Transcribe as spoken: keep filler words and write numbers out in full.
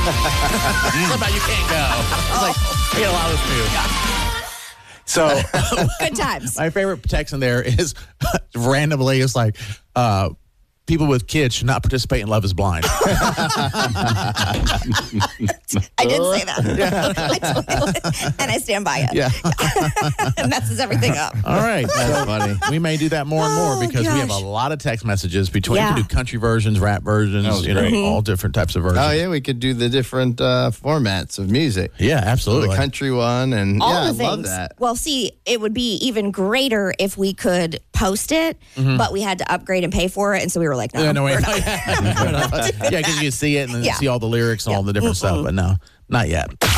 Somehow you can't go. It's like, I get a lot of those too. So, Good times. my favorite text in there is randomly, it's like, uh, people with kids should not participate in Love is Blind. I did say that. I totally, and I stand by it. Yeah. It messes everything up. All right. That's funny. We may do that more and more Oh, because we have a gosh. lot of text messages between Yeah. we can do country versions, rap versions, was you know, great. all different types of versions. Oh, yeah, we could do the different uh, formats of music. Yeah, absolutely. The country one, and All yeah, the I things. love that. Well, see, it would be even greater if we could post it, but we had to upgrade and pay for it, and so we were like, no, Yeah, no, we're wait, not. yeah, because you can see it and then Yeah. see all the lyrics and all the different stuff, but no, not yet.